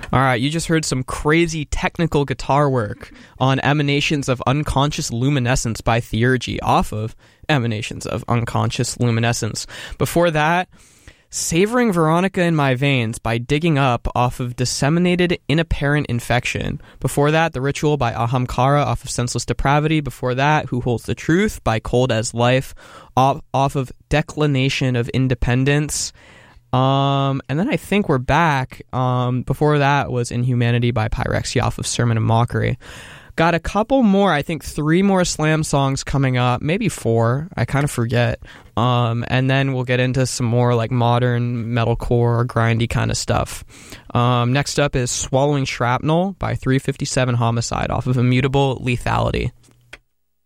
All right, you just heard some crazy technical guitar work on Emanations of Unconscious Luminescence by Theurgy off of Emanations of Unconscious Luminescence. Before that, Savoring Veronica in My Veins by Digging Up off of Disseminated Inapparent Infection. Before that, The Ritual by Ahamkara off of Senseless Depravity. Before that, Who Holds the Truth by Cold as Life off of Declination of Independence. And then I think we're back. Before that was Inhumanity by Pyrexia off of Sermon of Mockery. Got a couple more, I think 3 more Slam songs coming up, maybe 4, I kind of forget. And then we'll get into some more like modern metalcore or grindy kind of stuff. Next up is Swallowing Shrapnel by 357 Homicide off of Immutable Lethality.